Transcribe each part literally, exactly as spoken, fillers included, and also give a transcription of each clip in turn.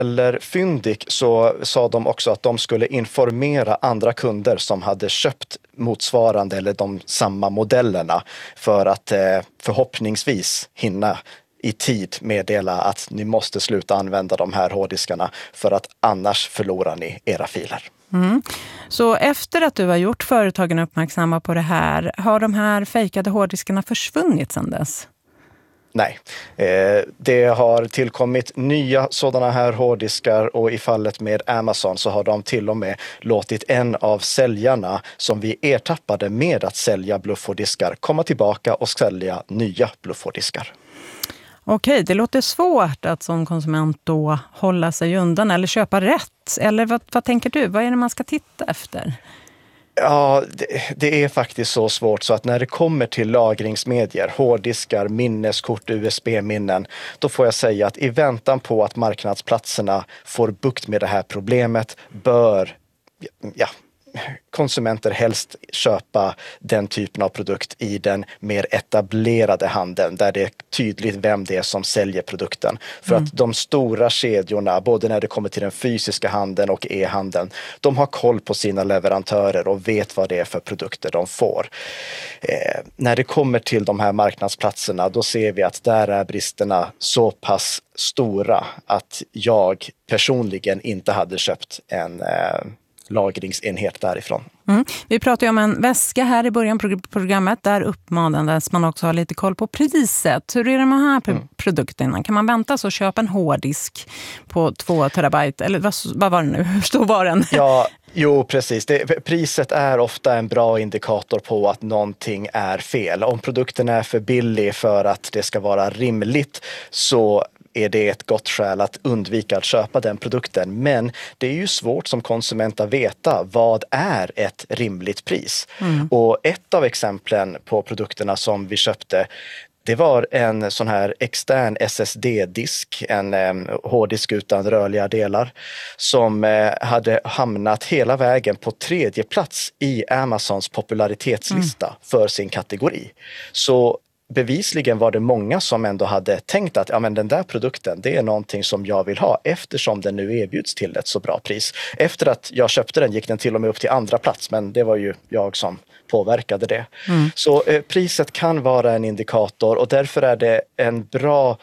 Eller Fyndik så sa de också att de skulle informera andra kunder som hade köpt motsvarande eller de samma modellerna för att eh, förhoppningsvis hinna i tid meddela att ni måste sluta använda de här hårddiskarna för att annars förlorar ni era filer. Mm. Så efter att du har gjort företagen uppmärksamma på det här, har de här fejkade hårddiskarna försvunnit sedan dess? Nej, eh, det har tillkommit nya sådana här hårddiskar och i fallet med Amazon så har de till och med låtit en av säljarna som vi ertappade med att sälja bluffhårddiskar komma tillbaka och sälja nya bluffhårddiskar. Okej, det låter svårt att som konsument då hålla sig undan eller köpa rätt. Eller vad, vad tänker du? Vad är det man ska titta efter? Ja, det, det är faktiskt så svårt så att när det kommer till lagringsmedier, hårddiskar, minneskort, U S B-minnen, då får jag säga att i väntan på att marknadsplatserna får bukt med det här problemet bör ja, konsumenter helst köpa den typen av produkt i den mer etablerade handeln där det är tydligt vem det är som säljer produkten. För mm. att de stora kedjorna, både när det kommer till den fysiska handeln och e-handeln, de har koll på sina leverantörer och vet vad det är för produkter de får. Eh, när det kommer till de här marknadsplatserna, då ser vi att där är bristerna så pass stora att jag personligen inte hade köpt en eh, lagringsenhet därifrån. Mm. Vi pratar ju om en väska här i början på programmet. Där uppmanades man också ha lite koll på priset. Hur är det med de här mm. produkterna? Kan man vänta så köpa en hårddisk på två terabyte? Eller vad, vad var det nu? Hur stor var den? Ja, jo precis. Det, priset är ofta en bra indikator på att någonting är fel. Om produkten är för billig för att det ska vara rimligt så är det ett gott skäl att undvika att köpa den produkten. Men det är ju svårt som konsument att veta vad är ett rimligt pris. Mm. Och ett av exemplen på produkterna som vi köpte, det var en sån här extern S S D-disk, en eh, hårddisk utan rörliga delar, som eh, hade hamnat hela vägen på tredje plats i Amazons popularitetslista mm. för sin kategori. Så bevisligen var det många som ändå hade tänkt att ja, men den där produkten, det är någonting som jag vill ha eftersom den nu erbjuds till ett så bra pris. Efter att jag köpte den gick den till och med upp till andra plats, men det var ju jag som påverkade det. Mm. Så eh, priset kan vara en indikator och därför är det en bra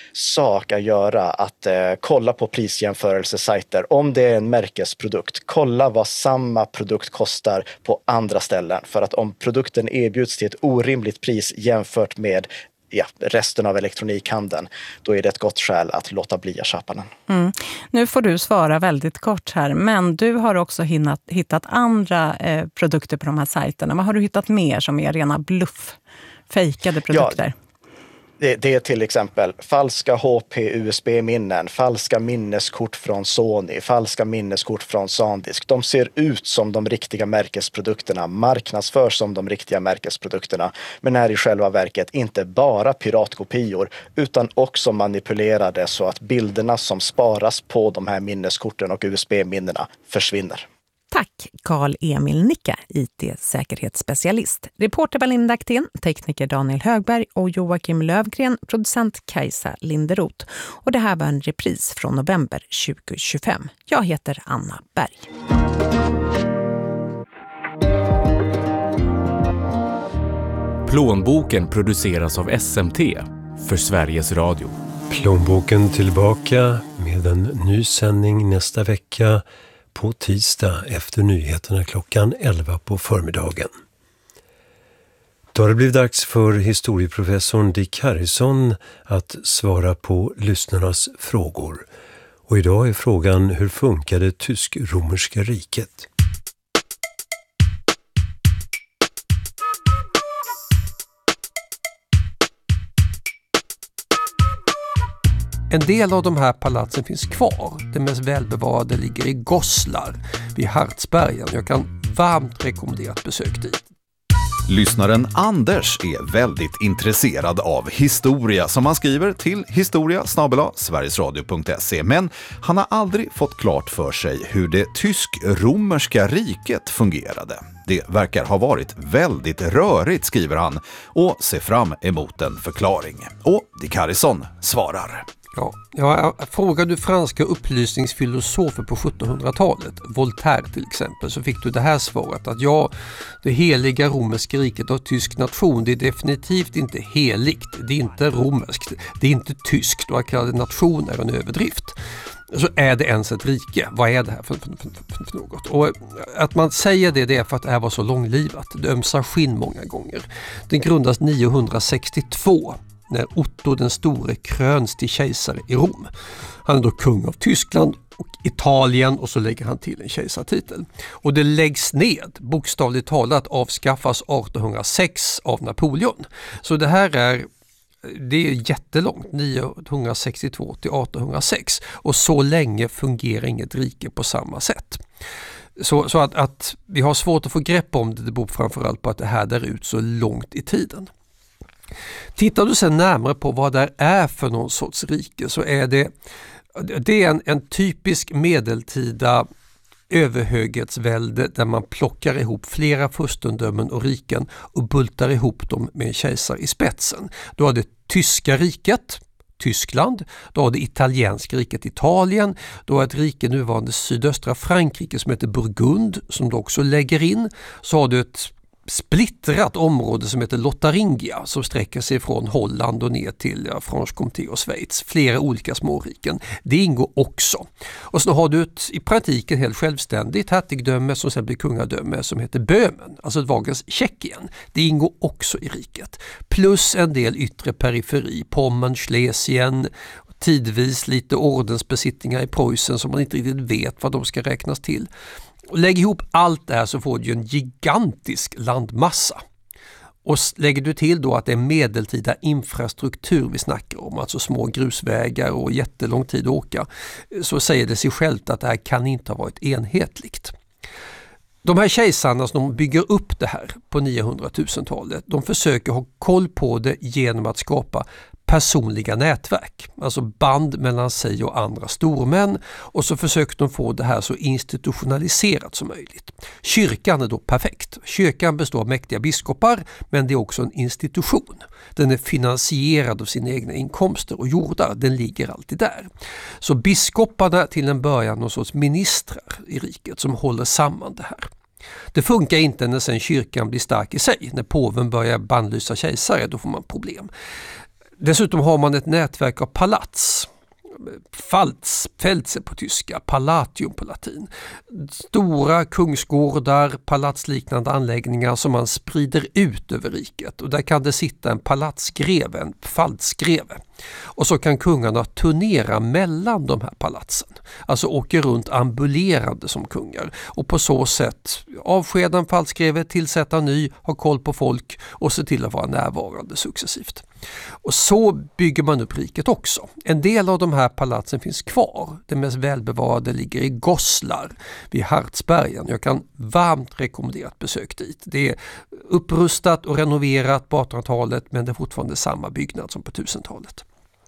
sak att göra att eh, kolla på prisjämförelsesajter. Om det är en märkesprodukt, kolla vad samma produkt kostar på andra ställen. För att om produkten erbjuds till ett orimligt pris jämfört med ja, resten av elektronikhandeln, då är det ett gott skäl att låta bli att köpa den. Mm. Nu får du svara väldigt kort här, men du har också hinnat, hittat andra eh, produkter på de här sajterna. Vad har du hittat mer som är rena bluff, fejkade produkter? Ja. Det, det är till exempel falska H P U S B-minnen, falska minneskort från Sony, falska minneskort från SanDisk. De ser ut som de riktiga märkesprodukterna, marknadsförs som de riktiga märkesprodukterna, men är i själva verket inte bara piratkopior utan också manipulerade så att bilderna som sparas på de här minneskorten och U S B-minnena försvinner. Tack Carl-Emil Nicka, I T-säkerhetsspecialist. Reporter Belinda Aktén, tekniker Daniel Högberg och Joakim Lövgren, producent Kajsa Linderoth. Och det här var en repris från november tjugo tjugofem. Jag heter Anna Berg. Plånboken produceras av S M T för Sveriges Radio. Plånboken tillbaka med en ny sändning nästa vecka på tisdag efter nyheterna klockan elva på förmiddagen. Då har det blivit dags för historieprofessorn Dick Harrison att svara på lyssnarnas frågor. Och idag är frågan: hur funkade tysk-romerska riket? En del av de här palatsen finns kvar. Det mest välbevarade ligger i Goslar vid Hartsbergen. Jag kan varmt rekommendera ett besök dit. Lyssnaren Anders är väldigt intresserad av historia som han skriver till historia snabel-a sverigesradio punkt se. Men han har aldrig fått klart för sig hur det tysk-romerska riket fungerade. Det verkar ha varit väldigt rörigt, skriver han, och ser fram emot en förklaring. Och Dick Harrison svarar. Ja, ja, frågar du franska upplysningsfilosofer på sjuttonhundratalet, Voltaire till exempel, så fick du det här svaret att ja, det heliga romerska riket av tysk nation, det är definitivt inte heligt, det är inte romerskt, det är inte tyskt, och att kalla det nation är en överdrift. Så är det ens ett rike? Vad är det här för, för, för, för något? Och att man säger det, det är för att det här var så långlivat. Det ömsar skinn många gånger. Den grundas niohundrasextiotvå när Otto den store kröns till kejsare i Rom. Han är då kung av Tyskland och Italien, och så lägger han till en kejsartitel. Och det läggs ned, bokstavligt talat avskaffas artonhundrasex av Napoleon. Så det här är Det är jättelångt, niohundrasextiotvå till artonhundrasex, och så länge fungerar inget rike på samma sätt. Så, så att, att vi har svårt att få grepp om det, det beror framförallt på att det här där ut så långt i tiden. Tittar du sen närmare på vad det är för någon sorts rike, så är det, det är en, en typisk medeltida överhöghetsvälde där man plockar ihop flera furstendömen och riken och bultar ihop dem med en kejsare i spetsen. Då har det tyska riket, Tyskland, då har det italienska riket Italien, då har ett rike nuvarande sydöstra Frankrike som heter Burgund som du också lägger in, så har du ett splittrat område som heter Lotharingia som sträcker sig från Holland och ner till ja, Franche-Comté och Schweiz. Flera olika småriken. Det ingår också. Och så har du ett i praktiken helt självständigt hertigdöme som sen blir kungadöme som heter Böhmen, alltså dagens Tjeckien. Det ingår också i riket. Plus en del yttre periferi, Pommern, Schlesien, tidvis lite ordensbesittningar i Preussen som man inte riktigt vet vad de ska räknas till. Och lägg ihop allt det här så får du en gigantisk landmassa. Och lägger du till då att det är medeltida infrastruktur vi snackar om, alltså små grusvägar och jättelång tid att åka, så säger det sig självt att det här kan inte ha varit enhetligt. De här kejsarna som bygger upp det här på niohundratusentalet, de försöker ha koll på det genom att skapa personliga nätverk, alltså band mellan sig och andra stormän, och så försöker de få det här så institutionaliserat som möjligt. Kyrkan är då perfekt. Kyrkan består av mäktiga biskopar, men det är också en institution. Den är finansierad av sina egna inkomster och jordar, den ligger alltid där. Så biskoparna till en början någon sorts ministrar i riket som håller samman det här. Det funkar inte när sen kyrkan blir stark i sig. När påven börjar bannlysa kejsare, då får man problem. Dessutom har man ett nätverk av palats, Pfalz, Pfälze på tyska, Palatium på latin. Stora kungsgårdar, palatsliknande anläggningar som man sprider ut över riket, och där kan det sitta en palatsgreve, en Pfalzgreve. Och så kan kungarna turnera mellan de här palatsen, alltså åker runt ambulerande som kungar, och på så sätt avskeda en Pfalzgreve, tillsätta ny, ha koll på folk och se till att vara närvarande successivt. Och så bygger man upp riket också. En del av de här palatsen finns kvar. Det mest välbevarade ligger i Goslar vid Hartsbergen. Jag kan varmt rekommendera ett besök dit. Det är upprustat och renoverat på artonhundratalet, men det är fortfarande samma byggnad som på tusentalet.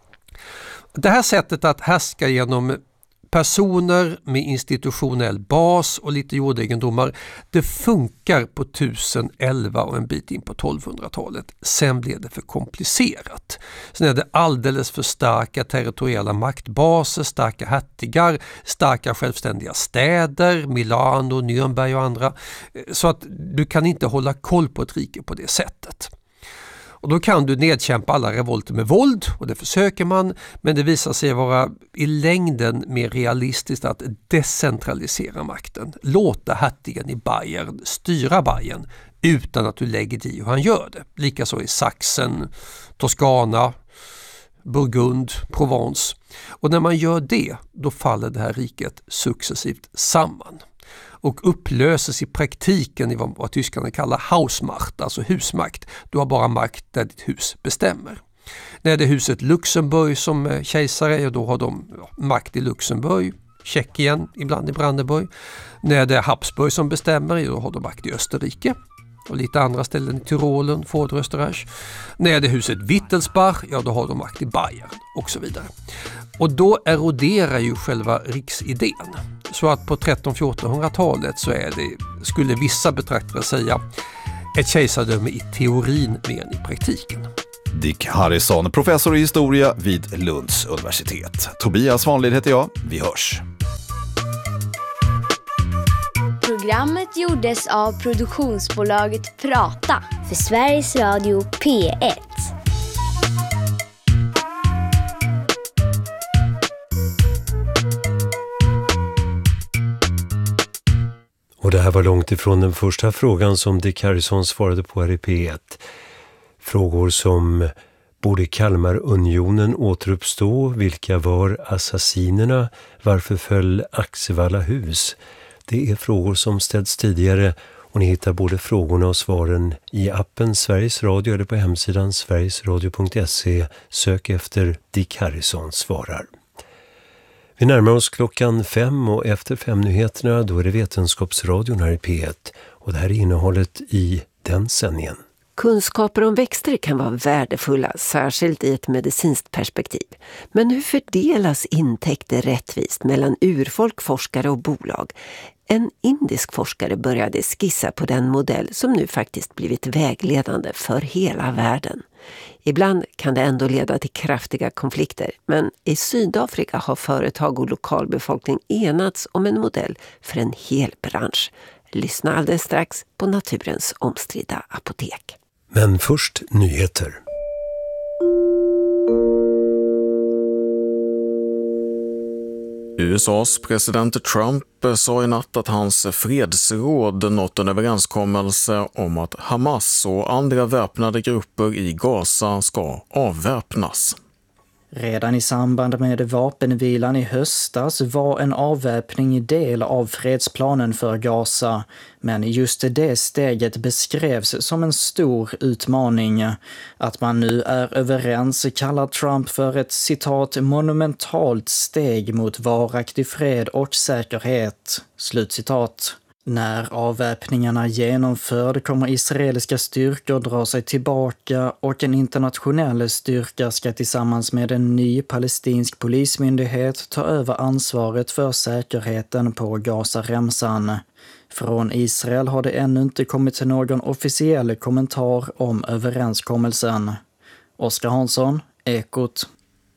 Det här sättet att härska genom personer med institutionell bas och lite jordegendomar, det funkar på tusenelva och en bit in på tolvhundratalet. Sen blev det för komplicerat. Sen är det alldeles för starka territoriella maktbaser, starka hertigar, starka självständiga städer, Milano, Nürnberg och andra. Så att du kan inte hålla koll på ett rike på det sättet. Och då kan du nedkämpa alla revolter med våld, och det försöker man, men det visar sig vara i längden mer realistiskt att decentralisera makten. Låta hertigen i Bayern styra Bayern utan att du lägger i hur han gör det. Likaså i Sachsen, Toscana, Burgund, Provence. Och när man gör det, då faller det här riket successivt samman och upplöses i praktiken i vad, vad tyskarna kallar Hausmacht, alltså husmakt. Du har bara makt där ditt hus bestämmer. När det är huset Luxemburg som kejsare, då har de makt i Luxemburg, Tjeckien, ibland i Brandenburg. När det är Habsburg som bestämmer, då har de makt i Österrike och lite andra ställen i Tyrolen, Vorderösterreich. När det är huset Wittelsbach, ja då har de makt i Bayern och så vidare. Och då eroderar ju själva riksidén. Så att på tretton-fjortonhundratalet så är det, skulle vissa betraktare säga, ett kejsardöme i teorin mer än i praktiken. Dick Harrison, professor i historia vid Lunds universitet. Tobias Vanlid heter jag. Vi hörs. Programmet gjordes av produktionsbolaget Prata för Sveriges Radio P ett. Och det här var långt ifrån den första frågan som Dick Harrison svarade på här i P ett. Frågor som: borde Kalmarunionen återuppstå? Vilka var assassinerna? Varför föll Axevalla hus? Det är frågor som ställts tidigare och ni hittar både frågorna och svaren i appen Sveriges Radio eller på hemsidan sverigesradio punkt se. Sök efter Dick Harrison svarar. Vi närmar oss klockan fem och efter fem-nyheterna då är det Vetenskapsradion här i P ett och det här är innehållet i den sändningen. Kunskaper om växter kan vara värdefulla, särskilt i ett medicinskt perspektiv. Men hur fördelas intäkter rättvist mellan urfolk, forskare och bolag? En indisk forskare började skissa på den modell som nu faktiskt blivit vägledande för hela världen. Ibland kan det ändå leda till kraftiga konflikter, men i Sydafrika har företag och lokalbefolkning enats om en modell för en hel bransch. Lyssna alldeles strax på naturens omstridda apotek. Men först nyheter. U S A:s president Trump sa i natt att hans fredsråd nått en överenskommelse om att Hamas och andra väpnade grupper i Gaza ska avväpnas. Redan i samband med vapenvilan i höstas var en avväpning del av fredsplanen för Gaza. Men just det steget beskrevs som en stor utmaning. Att man nu är överens kallar Trump för ett citat monumentalt steg mot varaktig fred och säkerhet. Slutcitat. När avväpningarna genomförd kommer israeliska styrkor dra sig tillbaka och en internationell styrka ska tillsammans med en ny palestinsk polismyndighet ta över ansvaret för säkerheten på Gaza-remsan. Från Israel har det ännu inte kommit någon officiell kommentar om överenskommelsen. Oskar Hansson, Ekot.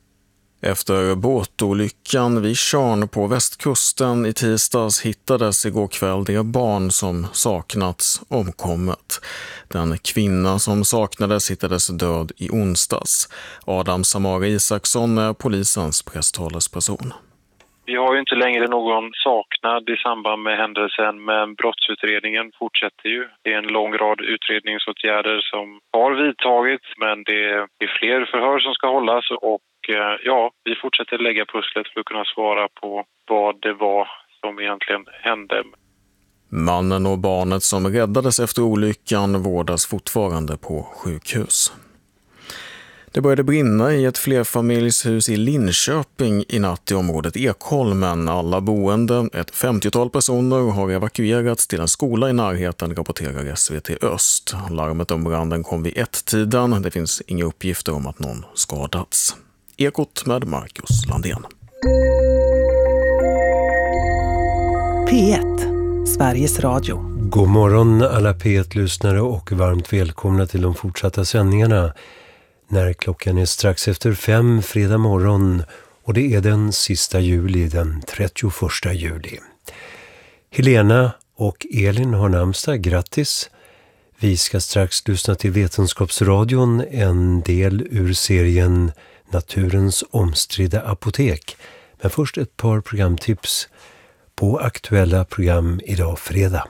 Efter båtolyckan vid Tjörn på västkusten i tisdags hittades igår kväll det barn som saknats omkommet. Den kvinna som saknades hittades död i onsdags. Adam Samara Isaksson är polisens presstalesperson. Vi har ju inte längre någon saknad i samband med händelsen, men brottsutredningen fortsätter ju. Det är en lång rad utredningsåtgärder som har vidtagits, men det är fler förhör som ska hållas och ja, vi fortsätter lägga pusslet för att kunna svara på vad det var som egentligen hände. Mannen och barnet som räddades efter olyckan vårdas fortfarande på sjukhus. Det började brinna i ett flerfamiljshus i Linköping i natt i området Ekholmen. Alla boende, ett femtiotal personer, har evakuerats till en skola i närheten, rapporterar S V T Öst. Larmet om branden kom vid ett-tiden. Det finns inga uppgifter om att någon skadats. Ekot med Marcus Landén. P ett, Sveriges Radio. God morgon alla P ett-lyssnare och varmt välkomna till de fortsatta sändningarna. När klockan är strax efter fem fredag morgon och det är den sista juli, den trettioförsta juli. Helena och Elin har namnsdag, grattis! Vi ska strax lyssna till Vetenskapsradion, en del ur serien Naturens omstridda apotek. Men först ett par programtips på aktuella program idag fredag.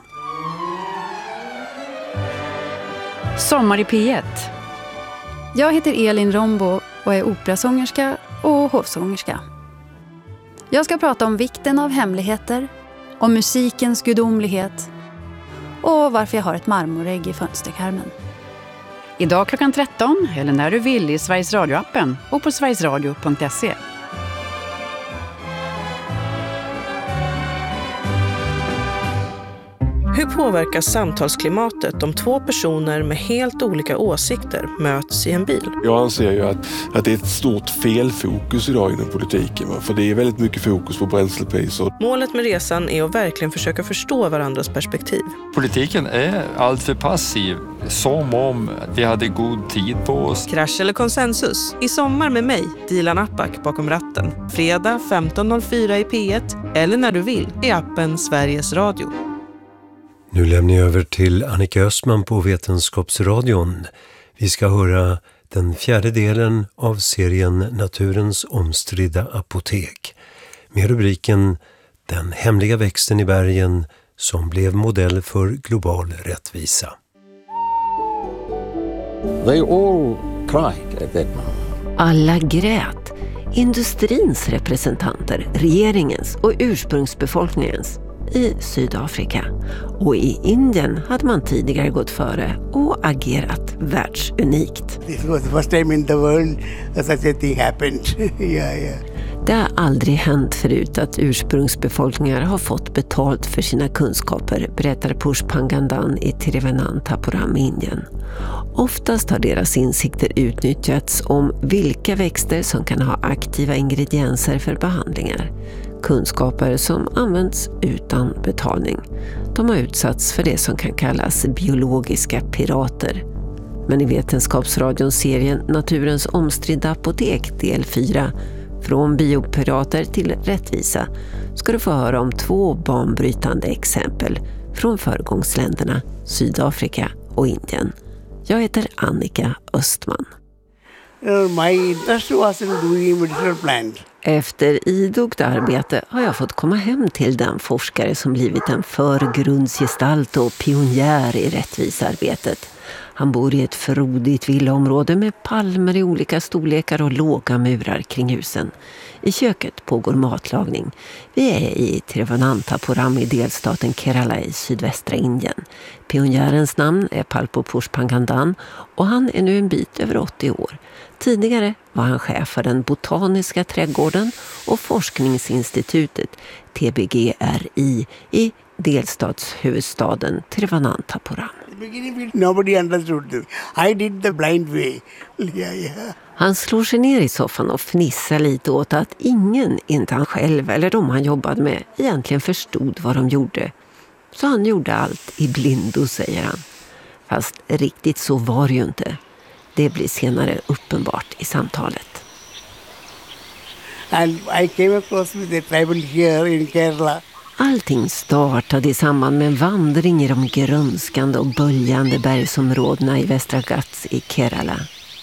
Sommar i P ett. Jag heter Elin Rombo och är operasångerska och hovsångerska. Jag ska prata om vikten av hemligheter, om musikens gudomlighet och varför jag har ett marmorägg i fönsterkarmen. Idag klockan tretton eller när du vill i Sveriges Radio-appen och på sverigesradio punkt se. Hur påverkas samtalsklimatet om två personer med helt olika åsikter möts i en bil? Jag anser ju att, att det är ett stort felfokus idag inom politiken. Va? För det är väldigt mycket fokus på bränslepriser. Målet med resan är att verkligen försöka förstå varandras perspektiv. Politiken är alltför passiv, som om vi hade god tid på oss. Krasch eller konsensus? I sommar med mig, Dilan Apak bakom ratten. Fredag femton noll fyra i P ett eller när du vill i appen Sveriges Radio. Nu lämnar jag över till Annika Östman på Vetenskapsradion. Vi ska höra den fjärde delen av serien Naturens omstridda apotek. Med rubriken Den hemliga växten i bergen som blev modell för global rättvisa. They all cried at that moment. Alla grät. Industrins representanter, regeringens och ursprungsbefolkningens i Sydafrika. Och i Indien hade man tidigare gått före och agerat världsunikt. This was the first time in the world that such a thing happened. yeah, yeah. Det har aldrig hänt förut att ursprungsbefolkningar har fått betalt för sina kunskaper, berättar Pushpangandan i Tiruvananthapuram i Indien. Oftast har deras insikter utnyttjats om vilka växter som kan ha aktiva ingredienser för behandlingar. Kunskaper som används utan betalning. De har utsatts för det som kan kallas biologiska pirater. Men i Vetenskapsradions serien Naturens omstridda apotek del fyra, från biopirater till rättvisa, ska du få höra om två banbrytande exempel från föregångsländerna Sydafrika och Indien. Jag heter Annika Östman. My interest was in doing medicinal plant. Efter idogt arbete har jag fått komma hem till den forskare som blivit en förgrundsgestalt och pionjär i rättvisarbetet. Han bor i ett frodigt villaområde med palmer i olika storlekar och låga murar kring husen. I köket pågår matlagning. Vi är i Tiruvananthapuram i delstaten Kerala i sydvästra Indien. Pionjärens namn är Palpo Pushpangandan och han är nu en bit över åttio år. Tidigare var han chef för den botaniska trädgården och forskningsinstitutet T B G R I i delstatshuvudstaden Tiruvananthapuram. Nobody understood this. I did the blind way. Yeah, yeah. Han slår sig ner i soffan och fnissar lite åt att ingen, inte han själv eller de han jobbade med, egentligen förstod vad de gjorde. Så han gjorde allt i blindo, säger han. Fast riktigt så var det ju inte. Det blir senare uppenbart i samtalet. And I came across with a tribal here in Kerala. Allting startade i samband med en vandring i de grönskande och böljande bergsområdena i Västra Ghats i Kerala.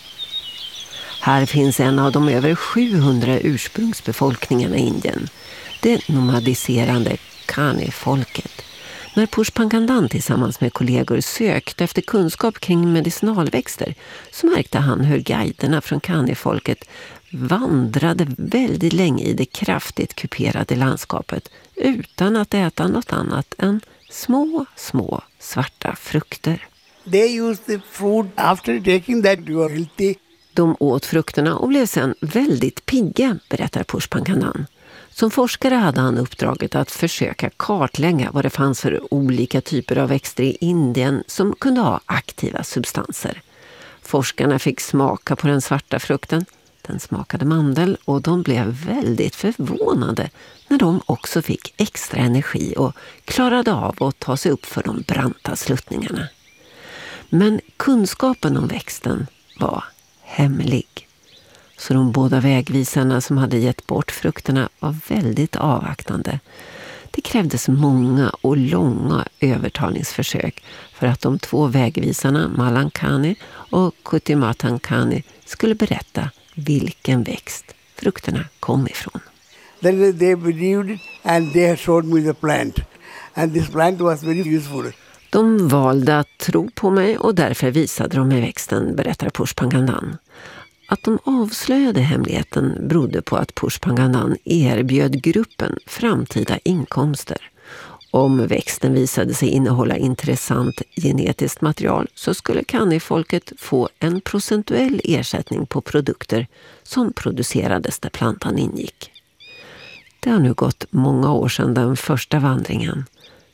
Här finns en av de över sjuhundra ursprungsbefolkningarna i Indien, det nomadiserande Khani-folket. När Pushpangandan tillsammans med kollegor sökte efter kunskap kring medicinalväxter så märkte han hur guiderna från Khani-folket vandrade väldigt länge i det kraftigt kuperade landskapet utan att äta något annat än små, små svarta frukter. They use the food after taking that you are healthy. De åt frukterna och blev sedan väldigt pigga, berättar Pushpangandan. Som forskare hade han uppdraget att försöka kartlägga vad det fanns för olika typer av växter i Indien som kunde ha aktiva substanser. Forskarna fick smaka på den svarta frukten. Den smakade mandel och de blev väldigt förvånade när de också fick extra energi och klarade av att ta sig upp för de branta sluttningarna. Men kunskapen om växten var hemlig. Så de båda vägvisarna som hade gett bort frukterna var väldigt avvaktande. Det krävdes många och långa övertalningsförsök för att de två vägvisarna, Malankani och Kutimatankani, skulle berätta vilken växt frukterna kom ifrån. Then they believed it and they showed me the plant. And this plant was very useful. De valde att tro på mig och därför visade de mig växten, berättar Pushpangandan. Att de avslöjade hemligheten berodde på att Pushpangandan erbjöd gruppen framtida inkomster. Om växten visade sig innehålla intressant genetiskt material så skulle Khani-folket få en procentuell ersättning på produkter som producerades där plantan ingick. Det har nu gått många år sedan den första vandringen.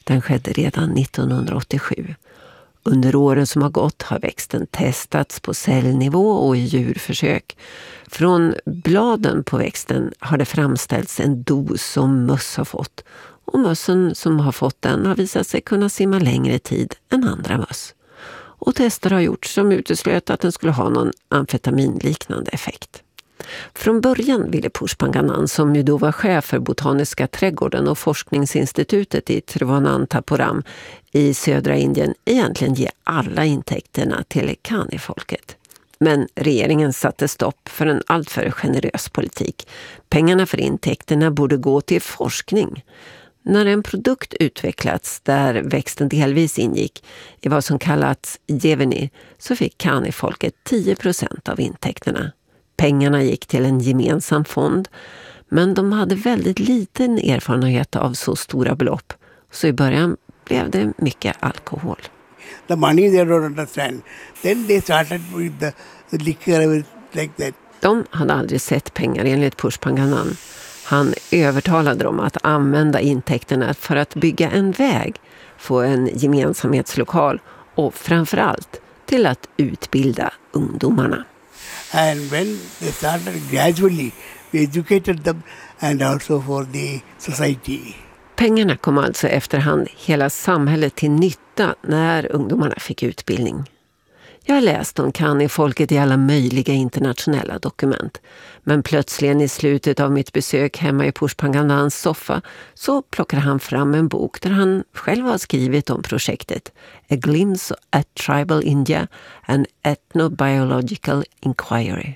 Den skedde redan nittonhundraåttiosju. Under åren som har gått har växten testats på cellnivå och i djurförsök. Från bladen på växten har det framställts en dos som möss har fått. Och mössen som har fått den har visat sig kunna simma längre tid än andra möss. Och tester har gjorts som uteslöt att den skulle ha någon amfetaminliknande effekt. Från början ville Pushpanganan, som ju då var chef för Botaniska trädgården och forskningsinstitutet i Thiruvananthapuram i södra Indien, egentligen ge alla intäkterna till Kani-folket. Men regeringen satte stopp för en alltför generös politik. Pengarna för intäkterna borde gå till forskning. När en produkt utvecklats där växten delvis ingick i vad som kallats Jeveni, så fick Kani-folket tio procent av intäkterna. Pengarna gick till en gemensam fond, men de hade väldigt liten erfarenhet av så stora belopp. Så i början blev det mycket alkohol. The money they don't understand. Then they started with the, the liquor like that. De hade aldrig sett pengar enligt Pushpanganan. Han övertalade dem att använda intäkterna för att bygga en väg, få en gemensamhetslokal och framförallt till att utbilda ungdomarna. And when they started gradually, we educated them and also for the society. Pengarna kom alltså efterhand hela samhället till nytta när ungdomarna fick utbildning. Jag har läst om Kani-folket i alla möjliga internationella dokument. Men plötsligen i slutet av mitt besök hemma i Pushpanganans soffa så plockade han fram en bok där han själv har skrivit om projektet. A Glimpse at Tribal India, an Ethnobiological Inquiry.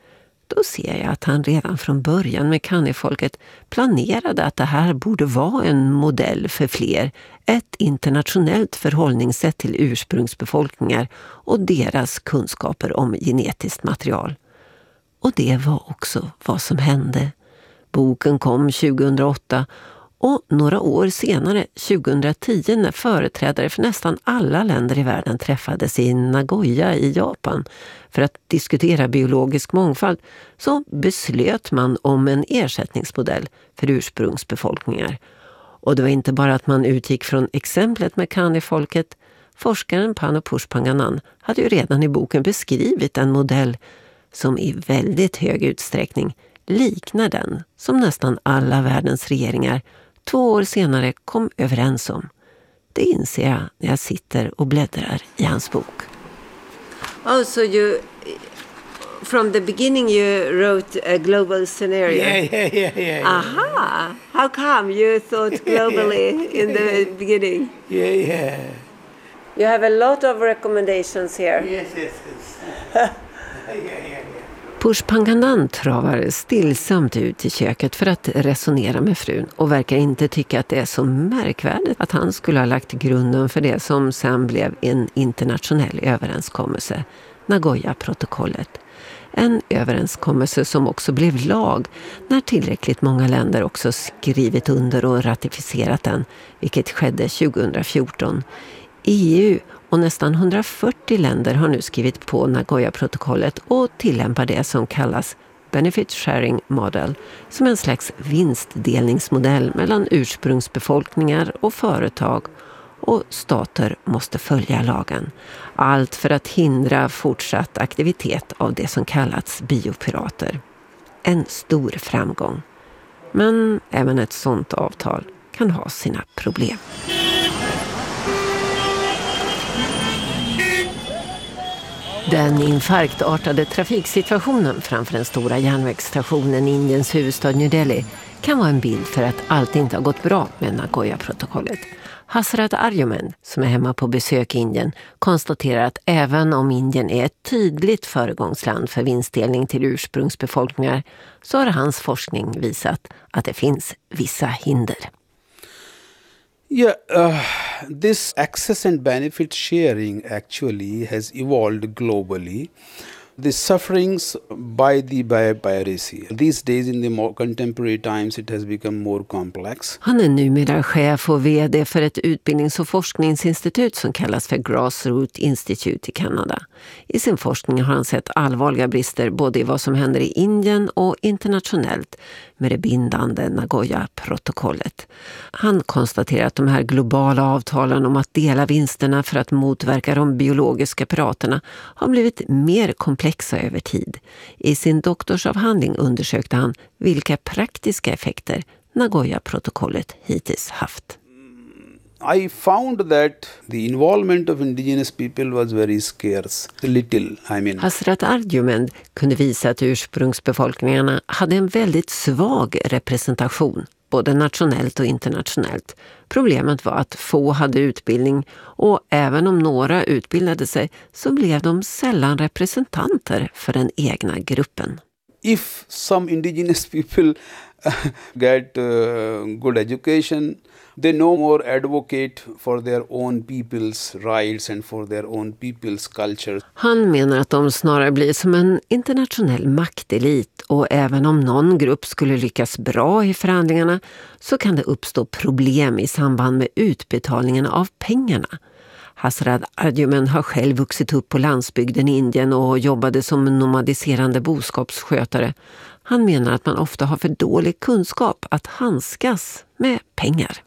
Då ser jag att han redan från början med Kani-folket planerade att det här borde vara en modell för fler, ett internationellt förhållningssätt till ursprungsbefolkningar och deras kunskaper om genetiskt material. Och det var också vad som hände. Boken kom tjugohundraåtta och några år senare, tjugohundratio, när företrädare för nästan alla länder i världen träffades i Nagoya i Japan för att diskutera biologisk mångfald, så beslöt man om en ersättningsmodell för ursprungsbefolkningar. Och det var inte bara att man utgick från exemplet med Kani-folket. Forskaren Pano Pushpanganan hade ju redan i boken beskrivit en modell som i väldigt hög utsträckning liknar den som nästan alla världens regeringar två år senare kom överens om. Det inser jag när jag sitter och bläddrar i hans bok. Oh, so you, from the beginning you wrote a global scenario. Yeah, yeah, yeah, yeah. Aha! How come you thought globally in the beginning? Yeah, yeah. You have a lot of recommendations here. Yes, yes, yes. yeah, yeah, yeah. Pushpanganan travar stillsamt ut i köket för att resonera med frun och verkar inte tycka att det är så märkvärdigt att han skulle ha lagt grunden för det som sen blev en internationell överenskommelse, Nagoya-protokollet. En överenskommelse som också blev lag när tillräckligt många länder också skrivit under och ratificerat den, vilket skedde tjugohundrafjorton. E U och nästan hundrafyrtio länder har nu skrivit på Nagoya-protokollet och tillämpar det som kallas Benefit Sharing Model, som en slags vinstdelningsmodell mellan ursprungsbefolkningar och företag, och stater måste följa lagen. Allt för att hindra fortsatt aktivitet av det som kallats biopirater. En stor framgång. Men även ett sådant avtal kan ha sina problem. Den infarktartade trafiksituationen framför den stora järnvägsstationen i Indiens huvudstad New Delhi kan vara en bild för att allt inte har gått bra med Nagoya-protokollet. Hasrat Arjumen, som är hemma på besök i Indien, konstaterar att även om Indien är ett tydligt föregångsland för vinstdelning till ursprungsbefolkningar, så har hans forskning visat att det finns vissa hinder. Yeah, uh, this access and benefit sharing actually has evolved globally The sufferings by the piracy. These days in the more contemporary times it has become more complex. Han är numera chef och vd för ett utbildnings- och forskningsinstitut som kallas för Grassroot Institute i Kanada. I sin forskning har han sett allvarliga brister både i vad som händer i Indien och internationellt med det bindande Nagoya-protokollet. Han konstaterar att de här globala avtalen om att dela vinsterna för att motverka de biologiska piraterna har blivit mer komplexa över tid. I sin doktorsavhandling undersökte han vilka praktiska effekter Nagoya-protokollet hittills haft. I found that the involvement of indigenous people was very scarce. Little, I mean. Hasrat Arjumand kunde visa att ursprungsbefolkningarna hade en väldigt svag representation, både nationellt och internationellt. Problemet var att få hade utbildning och även om några utbildade sig så blev de sällan representanter för den egna gruppen. If some indigenous people get uh, good education, they no more advocate for their own people's rights and for their own people's culture. Han menar att de snarare blir som en internationell maktelit och även om någon grupp skulle lyckas bra i förhandlingarna så kan det uppstå problem i samband med utbetalningen av pengarna. Hasrat Arjumand har själv vuxit upp på landsbygden i Indien och jobbade som nomadiserande boskapsskötare. Han menar att man ofta har för dålig kunskap att handskas med pengar.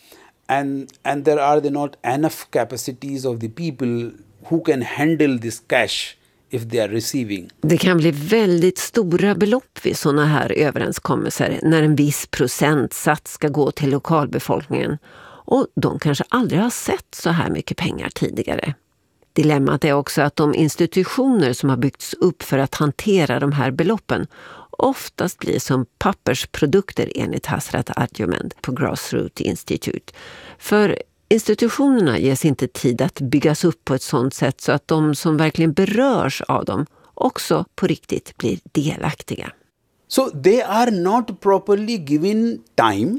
And and there are not enough capacities of the people who can handle this cash if they are receiving. Det kan bli väldigt stora belopp vid sådana här överenskommelser när en viss procentsats ska gå till lokalbefolkningen. Och de kanske aldrig har sett så här mycket pengar tidigare. Dilemmat är också att de institutioner som har byggts upp för att hantera de här beloppen oftast blir som pappersprodukter enligt Hasrat Arjumand på Grassroot Institute. För institutionerna ges inte tid att byggas upp på ett sådant sätt så att de som verkligen berörs av dem också på riktigt blir delaktiga. So they are not properly given time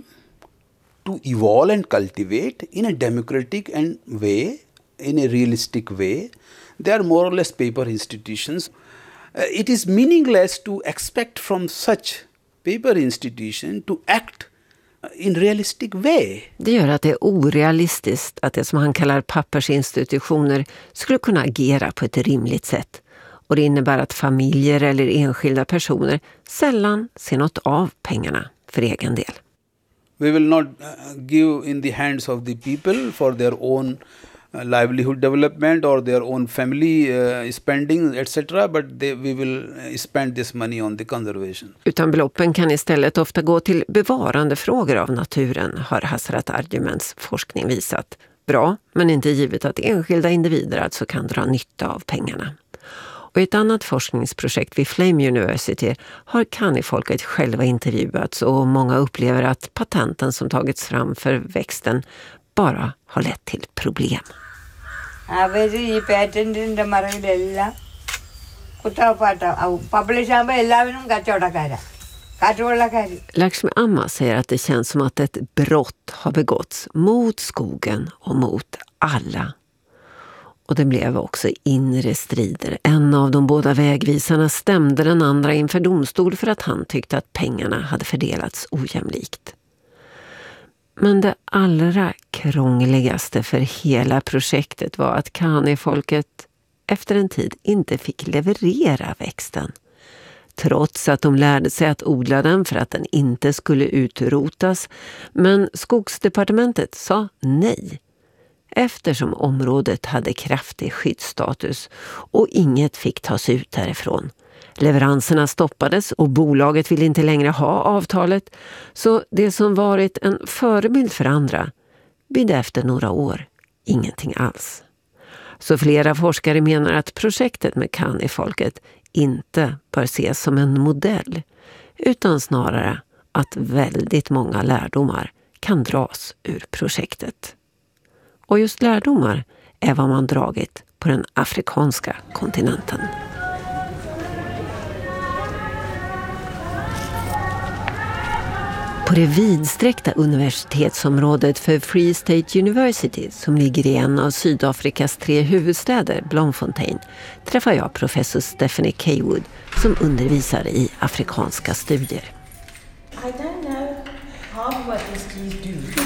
to evolve and cultivate in a democratic and way, in a realistic way. They are more or less paper institutions. Uh, it is meaningless to expect from such paper institution to act in realistic way. Det gör att det är orealistiskt att det som han kallar pappersinstitutioner skulle kunna agera på ett rimligt sätt. Och det innebär att familjer eller enskilda personer sällan ser något av pengarna för egen del. We will not uh, give in the hands of the people for their own uh, livelihood development or their own family uh, spending, et cetera. But they, we will spend this money on the conservation. Utan beloppen kan istället ofta gå till bevarande frågor av naturen, har Hasrat Arjumands forskning visat. Bra, men inte givet att enskilda individer alltså kan dra nytta av pengarna. Och i ett annat forskningsprojekt vid Flame University har Kani-folket själva intervjuats och många upplever att patenten som tagits fram för växten bara har lett till problem. Lakshmi Amma säger att det känns som att ett brott har begåtts mot skogen och mot alla. Och det blev också inre strider. En av de båda vägvisarna stämde den andra inför domstol för att han tyckte att pengarna hade fördelats ojämlikt. Men det allra krångligaste för hela projektet var att Kani-folket efter en tid inte fick leverera växten. Trots att de lärde sig att odla den för att den inte skulle utrotas. Men Skogsdepartementet sa nej. Eftersom området hade kraftig skyddsstatus och inget fick tas ut därifrån. Leveranserna stoppades och bolaget ville inte längre ha avtalet, så det som varit en förebild för andra bidde efter några år ingenting alls. Så flera forskare menar att projektet med Kani-folket inte bör ses som en modell, utan snarare att väldigt många lärdomar kan dras ur projektet. Och just lärdomar är vad man dragit på den afrikanska kontinenten. På på det vidsträckta universitetsområdet för Free State University som ligger i en av Sydafrikas tre huvudstäder, Bloemfontein, träffar jag professor Stephanie Kaywood som undervisar i afrikanska studier. I don't know half what these keys do.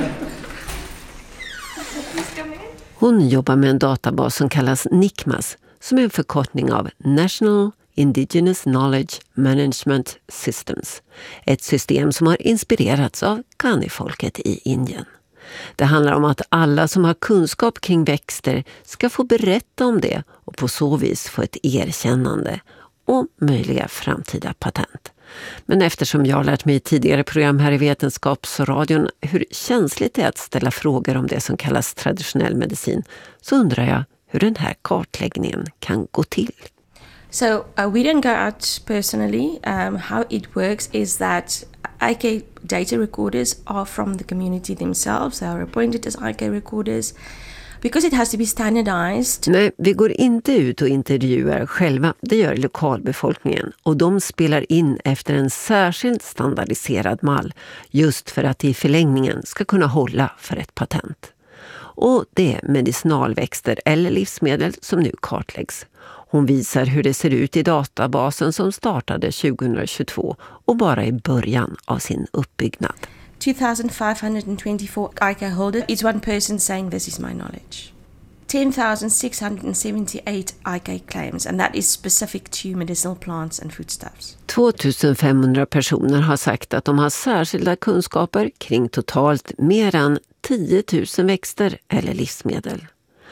Hon jobbar med en databas som kallas NICMAS, som är en förkortning av National Indigenous Knowledge Management Systems. Ett system som har inspirerats av Ghani-folket i Indien. Det handlar om att alla som har kunskap kring växter ska få berätta om det och på så vis få ett erkännande och möjliga framtida patent. Men eftersom jag har lärt mig i tidigare program här i Vetenskapsradion hur känsligt det är att ställa frågor om det som kallas traditionell medicin, så undrar jag hur den här kartläggningen kan gå till. So uh, we don't go out personally. Um, how it works is that I K data recorders are from the community themselves. They are appointed as I K recorders. Because it has to be standardized. Nej, vi går inte ut och intervjuar själva. Det gör lokalbefolkningen. Och de spelar in efter en särskilt standardiserad mall. Just för att i förlängningen ska kunna hålla för ett patent. Och det är medicinalväxter eller livsmedel som nu kartläggs. Hon visar hur det ser ut i databasen som startade tjugohundratjugotvå och bara i början av sin uppbyggnad. two thousand five hundred twenty-four I K holders. It's one person saying this is my knowledge. ten thousand six hundred seventy-eight I K claims, and that is specific to medicinal plants and foodstuffs. tjugofemhundra personer har sagt att de har särskilda kunskaper kring totalt mer än tio tusen växter eller livsmedel.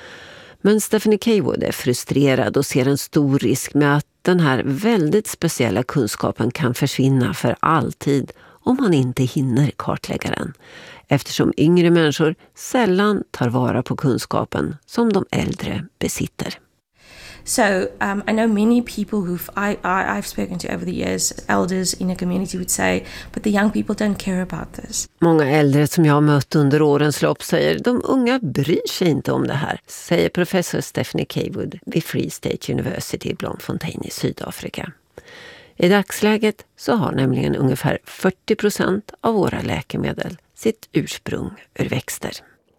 Men Stephanie Kaywood är frustrerad och ser en stor risk med att den här väldigt speciella kunskapen kan försvinna för alltid om man inte hinner kartlägga den. Eftersom yngre människor sällan tar vara på kunskapen som de äldre besitter. So um, I know many people who I, I, I've spoken to over the years, elders in a community would say, but the young people don't care about this. Många äldre som jag har mött under årens lopp säger de unga bryr sig inte om det här, säger professor Stephanie Kaywood vid Free State University i Bloemfontein i Sydafrika. I dagsläget så har nämligen ungefär fyrtio procent av våra läkemedel sitt ursprung ur växter.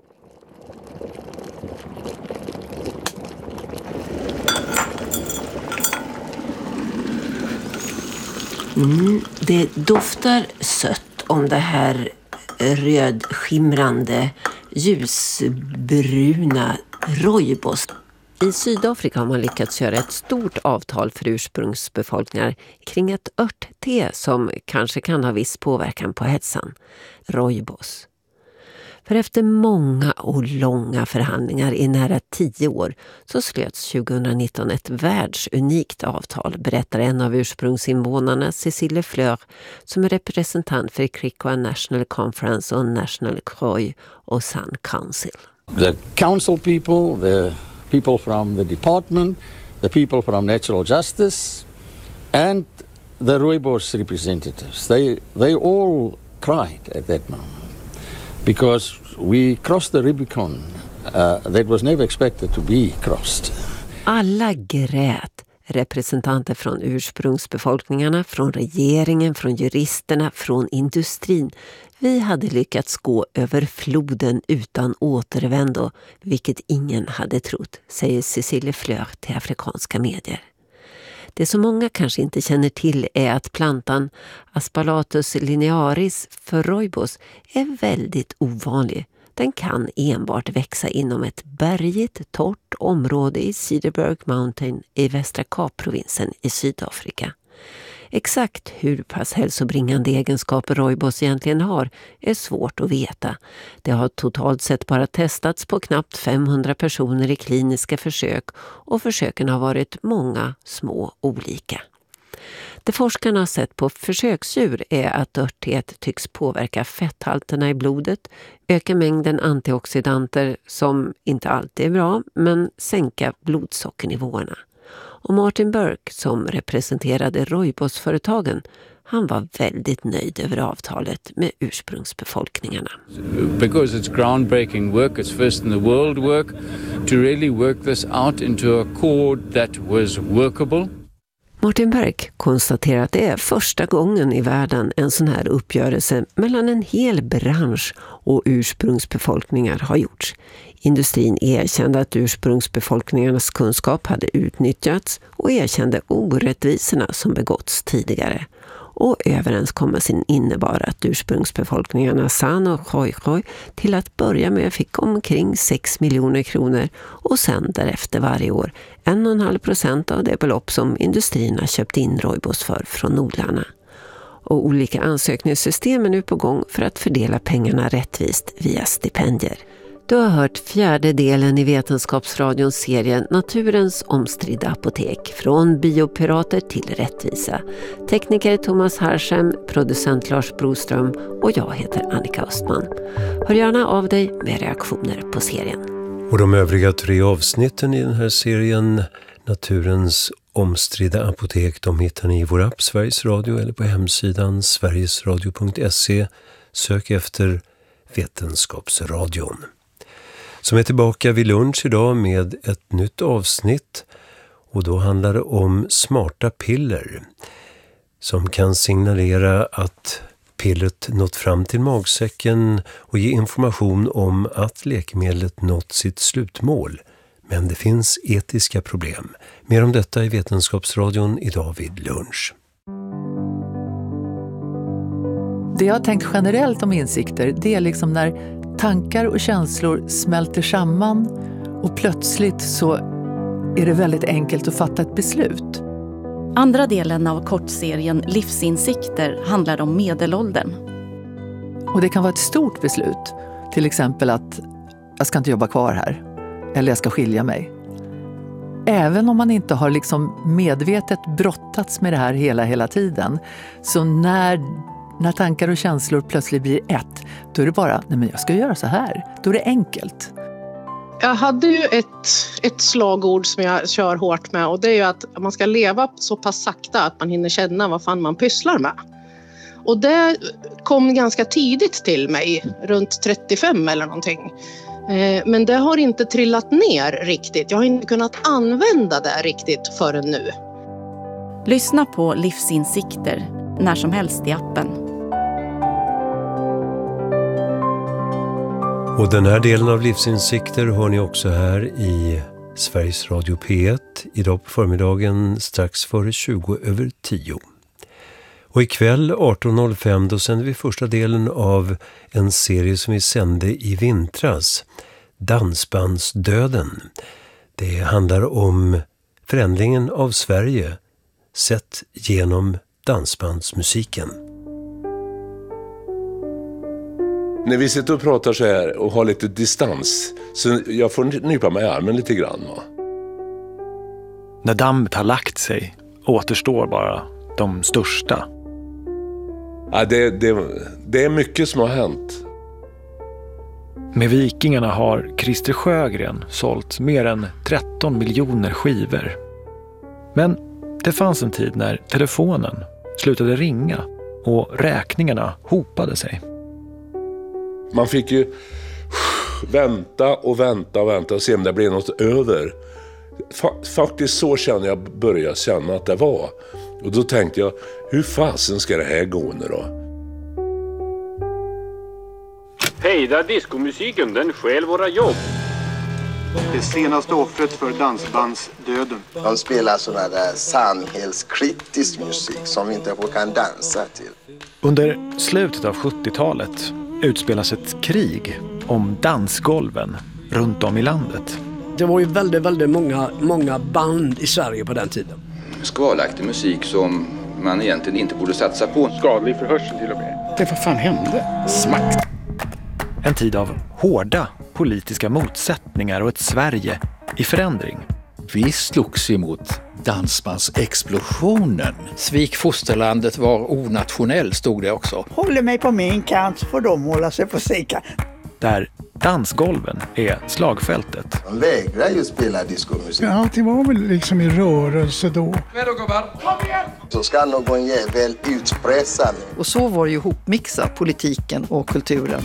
Mm, det doftar sött om det här rödskimrande, ljusbruna rooibos. I Sydafrika har man lyckats göra ett stort avtal för ursprungsbefolkningar kring ett örtte som kanske kan ha viss påverkan på hälsan, rooibos. För efter många och långa förhandlingar i nära tio år så slöts tjugonitton ett världsunikt avtal, berättar en av ursprungsinvånarna, Cécile Fleur, som är representant för Krikwa National Conference och National Croix och Sun Council. The council people, the people from the department, the people from natural justice and the rooibos representatives, they, they all cried at that moment. Because we crossed the Rubicon uh, that was never expected to be crossed. Alla grät, representanter från ursprungsbefolkningarna, från regeringen, från juristerna, från industrin. Vi hade lyckats gå över floden utan återvändo, vilket ingen hade trott, säger Cécile Fleur till afrikanska medier. Det som många kanske inte känner till är att plantan Aspalathus linearis för rooibos är väldigt ovanlig. Den kan enbart växa inom ett bergigt, torrt område i Cederberg Mountain i Västra Kapprovinsen i Sydafrika. Exakt hur pass hälsobringande egenskaper rooibos egentligen har är svårt att veta. Det har totalt sett bara testats på knappt femhundra personer i kliniska försök och försöken har varit många små olika. Det forskarna har sett på försöksdjur är att örtteet tycks påverka fetthalterna i blodet, öka mängden antioxidanter som inte alltid är bra men sänka blodsockernivåerna. Och Martin Burke som representerade rooibosföretagen, han var väldigt nöjd över avtalet med ursprungsbefolkningarna. Because it's groundbreaking work, it's first in the world work, to really work this out into a chord that was workable. Martin Berg konstaterar att det är första gången i världen en sån här uppgörelse mellan en hel bransch och ursprungsbefolkningar har gjorts. Industrin erkände att ursprungsbefolkningarnas kunskap hade utnyttjats och erkände orättvisorna som begåtts tidigare. Och överenskommelsen innebar att ursprungsbefolkningarna San och Khoikhoi till att börja med fick omkring sex miljoner kronor och sen därefter varje år en och en halv procent av det belopp som industrierna köpt in rooibos för från odlarna. Och olika ansökningssystem är nu på gång för att fördela pengarna rättvist via stipendier. Du har hört fjärde delen i Vetenskapsradions serie Naturens omstridda apotek, från biopirater till rättvisa. Tekniker Thomas Harshem, producent Lars Broström och jag heter Annika Östman. Hör gärna av dig med reaktioner på serien. Och de övriga tre avsnitten i den här serien, Naturens omstridda apotek, de hittar ni i vår app Sveriges Radio eller på hemsidan sverigesradio punkt se. Sök efter Vetenskapsradion. Som är tillbaka vid lunch idag med ett nytt avsnitt, och då handlar det om smarta piller som kan signalera att pillret nått fram till magsäcken och ge information om att läkemedlet nått sitt slutmål. Men det finns etiska problem. Mer om detta i Vetenskapsradion idag vid lunch. Det jag har tänkt generellt om insikter, det är liksom när tankar och känslor smälter samman och plötsligt så är det väldigt enkelt att fatta ett beslut. Andra delen av kortserien Livsinsikter handlar om medelåldern. Och det kan vara ett stort beslut. Till exempel att jag ska inte jobba kvar här. Eller jag ska skilja mig. Även om man inte har liksom medvetet brottats med det här hela, hela tiden. Så när, när tankar och känslor plötsligt blir ett, då är det bara, nej men jag ska göra så här. Då är det enkelt. Jag hade ju ett, ett slagord som jag kör hårt med, och det är ju att man ska leva så pass sakta att man hinner känna vad fan man pysslar med. Och det kom ganska tidigt till mig, runt trettiofem eller någonting. Men det har inte trillat ner riktigt. Jag har inte kunnat använda det riktigt förrän nu. Lyssna på Livsinsikter när som helst i appen. Och den här delen av Livsinsikter har ni också här i Sveriges Radio P ett. Idag på förmiddagen strax före tjugo över tio. Och ikväll arton noll fem då sänder vi första delen av en serie som vi sände i vintras. Dansbandsdöden. Det handlar om förändringen av Sverige sett genom dansbandsmusiken. När vi sitter och pratar så här och har lite distans, så jag får nypa mig i armen lite grann. Va? När dammet har lagt sig återstår bara de största. Ja, det, det, det är mycket som har hänt. Med Vikingarna har Christer Sjögren sålt mer än tretton miljoner skivor. Men det fanns en tid när telefonen slutade ringa och räkningarna hopade sig. Man fick ju vänta och vänta och vänta och se om det blev något över. Faktiskt så känner jag började känna att det var. Och då tänkte jag, hur fasen ska det här gå nu då? Hejda diskomusiken, den stjäl våra jobb. Det senaste offret för dansbandsdöden. De spelar sådana där samhällskritisk musik som vi inte kan dansa till. Under slutet av sjuttiotalet utspelas ett krig om dansgolven runt om i landet. Det var ju väldigt, väldigt många, många band i Sverige på den tiden. Skvalaktig musik som man egentligen inte borde satsa på. Skadlig för hörseln till och med. Det vad fan hände? Smack! En tid av hårda politiska motsättningar och ett Sverige i förändring. Vi slogs emot dansbandsexplosionen. Svik fosterlandet var onationell, stod det också. Håller mig på min kant, får de hålla sig på sin kant. Där dansgolven är slagfältet. De vägrar ju spela diskomusik. Ja, allting var väl liksom i rörelse då. Så ska någon jävel utpressa mig. Och så var det ju ihopmixa politiken och kulturen.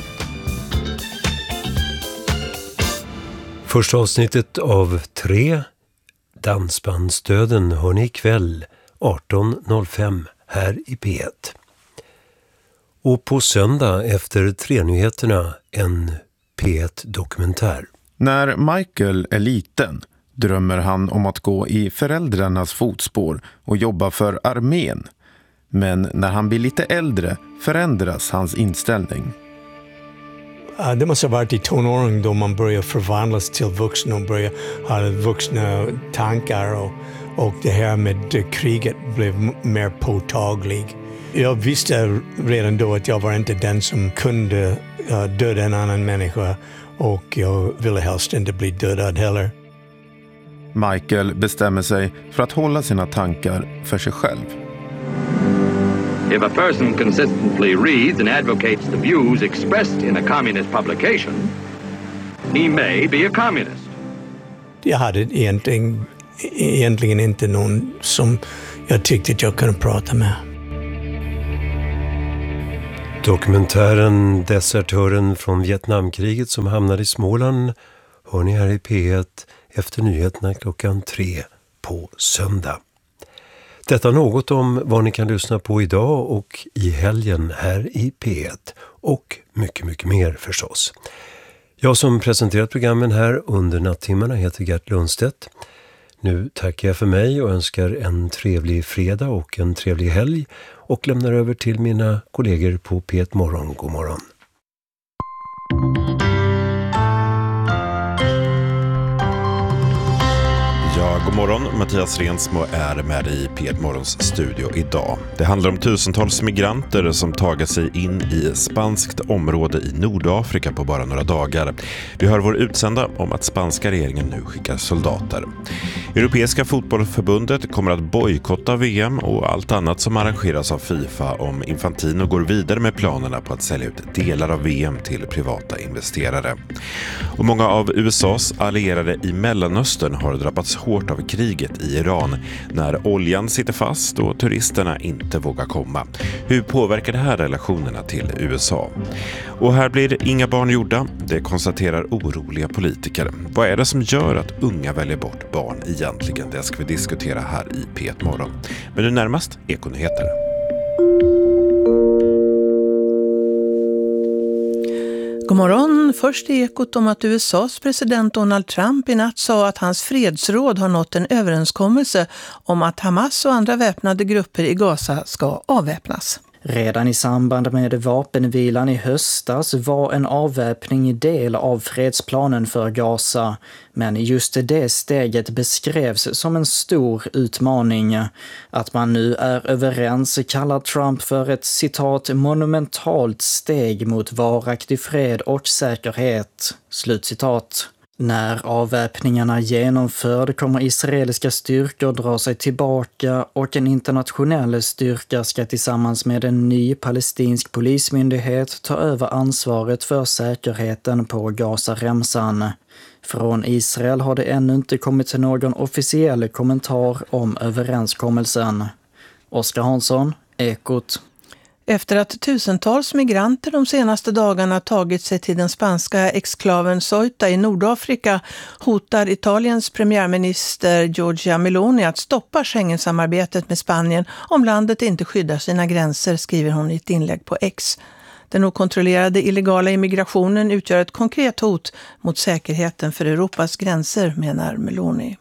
Första avsnittet av tre, Dansbandsdöden, hör ni ikväll arton noll fem här i P ett. Och på söndag efter tre-nyheterna en P ett-dokumentär. När Michael är liten drömmer han om att gå i föräldrarnas fotspår och jobba för armén. Men när han blir lite äldre förändras hans inställning. Uh, det måste ha varit i tonåren då man börjar förvandlas till vuxna och börjar ha vuxna tankar och, och det här med uh, kriget blev m- mer påtagligt. Jag visste redan då att jag var inte den som kunde uh, döda en annan människa och jag ville helst inte bli dödad heller. Michael bestämmer sig för att hålla sina tankar för sig själv. If a person consistently reads and advocates the views expressed in a communist publication, he may be a communist. Jag hade egentligen, egentligen inte någon som jag tyckte att jag kunde prata med. Dokumentären Desertören från Vietnamkriget som hamnade i Småland hör ni här i P ett efter nyheterna klockan tre på söndag. Detta något om vad ni kan lyssna på idag och i helgen här i P ett och mycket, mycket mer förstås. Jag som presenterat programmen här under nattimmarna heter Gert Lundstedt. Nu tackar jag för mig och önskar en trevlig fredag och en trevlig helg och lämnar över till mina kollegor på P ett Morgon. God morgon. Ja, god morgon. Mattias Rensmo är med i P ett Morgons studio idag. Det handlar om tusentals migranter som tagit sig in i spanskt område i Nordafrika på bara några dagar. Vi hör vår utsända om att spanska regeringen nu skickar soldater. Europeiska fotbollförbundet kommer att bojkotta V M och allt annat som arrangeras av FIFA om Infantino går vidare med planerna på att sälja ut delar av V M till privata investerare. Och många av U S A:s allierade i Mellanöstern har drabbats hårt av kriget i Iran när oljan sitter fast och turisterna inte vågar komma. Hur påverkar det här relationerna till U S A? Och här blir inga barn gjorda, det konstaterar oroliga politiker. Vad är det som gör att unga väljer bort barn egentligen? Det ska vi diskutera här i P ett Morgon. Men nu närmast Ekonyheter. God morgon. Först är ekot om att U S A:s president Donald Trump i natt sa att hans fredsråd har nått en överenskommelse om att Hamas och andra väpnade grupper i Gaza ska avväpnas. Redan i samband med vapenvilan i höstas var en avväpning del av fredsplanen för Gaza. Men just det steget beskrevs som en stor utmaning. Att man nu är överens kallar Trump för ett citat monumentalt steg mot varaktig fred och säkerhet. Slutcitat. När avväpningarna genomförd kommer israeliska styrkor dra sig tillbaka och en internationell styrka ska tillsammans med en ny palestinsk polismyndighet ta över ansvaret för säkerheten på Gaza-remsan. Från Israel har det ännu inte kommit någon officiell kommentar om överenskommelsen. Oskar Hansson, Ekot. Efter att tusentals migranter de senaste dagarna tagit sig till den spanska exklaven Ceuta i Nordafrika hotar Italiens premiärminister Giorgia Meloni att stoppa Schengensamarbetet med Spanien om landet inte skyddar sina gränser, skriver hon i ett inlägg på X. Den okontrollerade illegala immigrationen utgör ett konkret hot mot säkerheten för Europas gränser, menar Meloni.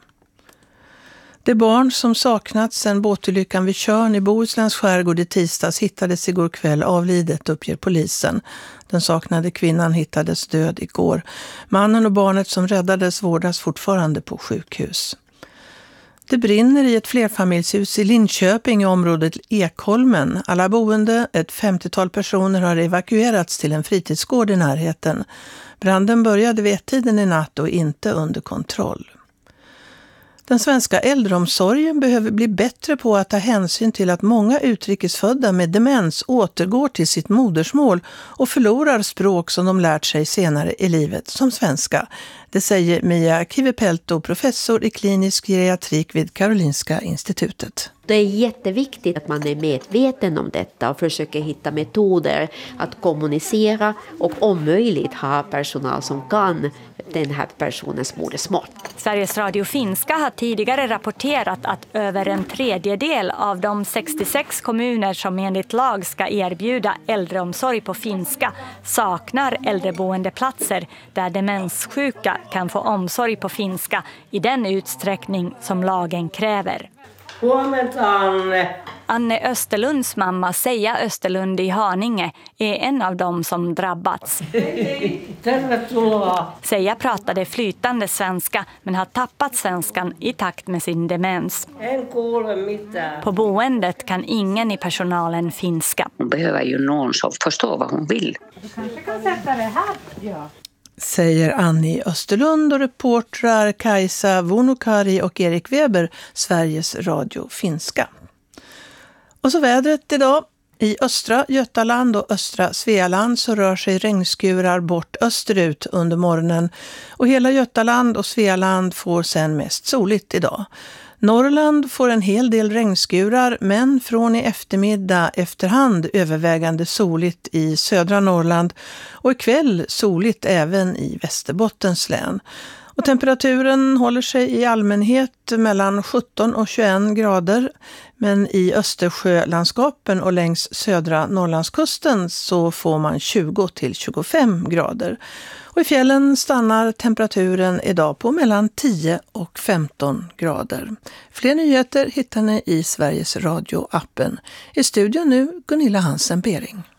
Det barn som saknats sedan båtolyckan vid Tjörn i Bohusläns skärgård i tisdags hittades igår kväll avlidet, uppger polisen. Den saknade kvinnan hittades död igår. Mannen och barnet som räddades vårdas fortfarande på sjukhus. Det brinner i ett flerfamiljshus i Linköping i området Ekholmen. Alla boende, ett femtiotal personer, har evakuerats till en fritidsgård i närheten. Branden började vid ett-tiden i natt och inte under kontroll. Den svenska äldreomsorgen behöver bli bättre på att ta hänsyn till att många utrikesfödda med demens återgår till sitt modersmål och förlorar språk som de lärt sig senare i livet, som svenska. Det säger Mia Kivipelto, professor i klinisk geriatrik vid Karolinska institutet. Det är jätteviktigt att man är medveten om detta och försöker hitta metoder att kommunicera och om möjligt ha personal som kan den här personens modersmål. Sveriges Radio Finska har tidigare rapporterat att över en tredjedel av de sextiosex kommuner som enligt lag ska erbjuda äldreomsorg på finska saknar äldreboendeplatser där demenssjuka kan få omsorg på finska i den utsträckning som lagen kräver. Anne Österlunds mamma Seija Österlund i Haninge är en av dem som drabbats. Seija pratade flytande svenska men har tappat svenskan i takt med sin demens. På boendet kan ingen i personalen finska. Hon behöver ju någon som förstår vad hon vill. Du kanske kan sätta det här, ja. Säger Annie Österlund och reportrar Kajsa Vuonokari och Erik Weber, Sveriges Radio Finska. Och så vädret idag. I östra Götaland och östra Svealand så rör sig regnskurar bort österut under morgonen. Och hela Götaland och Svealand får sen mest soligt idag. Norrland får en hel del regnskurar men från i eftermiddag efterhand övervägande soligt i södra Norrland och ikväll soligt även i Västerbottens län. Och temperaturen håller sig i allmänhet mellan sjutton och tjugoett grader men i Östersjölandskapen och längs södra Norrlandskusten så får man tjugo till tjugofem grader. Och i fjällen stannar temperaturen idag på mellan tio och femton grader. Fler nyheter hittar ni i Sveriges Radio-appen. I studion nu Gunilla Hansen-Bering.